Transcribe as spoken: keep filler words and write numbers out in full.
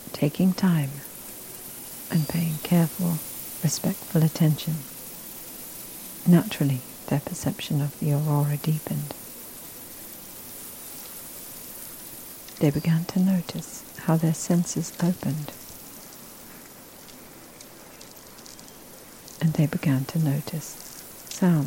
taking time and paying careful, respectful attention. Naturally, their perception of the aurora deepened. They began to notice how their senses opened, and they began to notice sound.